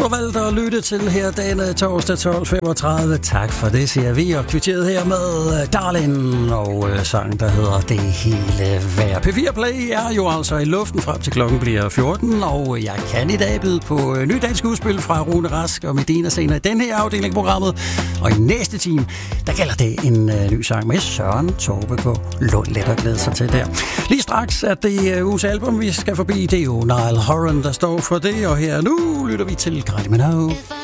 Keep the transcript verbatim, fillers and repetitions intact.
har valgt at lytte til her denne torsdag tolv femogtredive. Tak for det, siger vi, og kvitteret her med Darling og øh, sangen, der hedder Det hele værd. P fire Play er jo altså i luften frem til klokken bliver fjorten, og jeg kan i dag byde på øh, ny dansk udspil fra Rune Rask og Medina senere i den her afdeling af programmet. Og i næste time, der gælder det en øh, ny sang med Søren Torpe på Lund. Let at glæde sig til der. Lige straks er det øh, uges album, vi skal forbi. Det er jo Niall Horan, der står for det, og her nu lytter vi til Kylie Minogue.